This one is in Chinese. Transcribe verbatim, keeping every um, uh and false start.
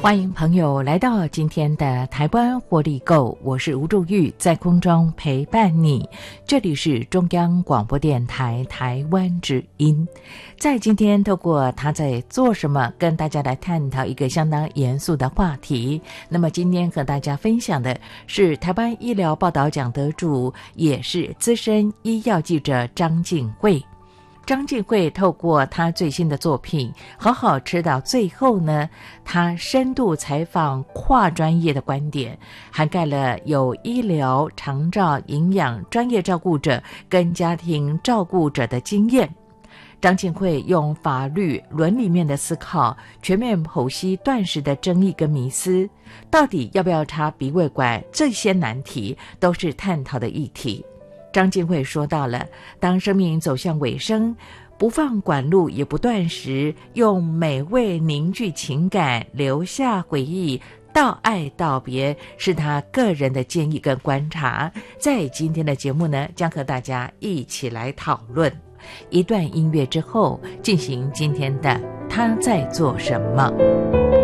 欢迎朋友来到今天的台湾活力购，我是吴祝玉，在空中陪伴你。这里是中央广播电台台湾之音。在今天透过他在做什么，跟大家来探讨一个相当严肃的话题。那么今天和大家分享的是台湾医疗报道奖得主，也是资深医药记者张静慧。张静慧透过他最新的作品好好吃到最后呢，他深度采访跨专业的观点，涵盖了有医疗、长照、营养、专业照顾者跟家庭照顾者的经验。张静慧用法律伦理面的思考，全面剖析断食的争议跟迷思，到底要不要插鼻胃管，这些难题都是探讨的议题。张静慧说到了，当生命走向尾声，不放管路也不断食，用美味凝聚情感，留下回忆，道爱道别，是他个人的建议跟观察。在今天的节目呢，将和大家一起来讨论。一段音乐之后，进行今天的他在做什么。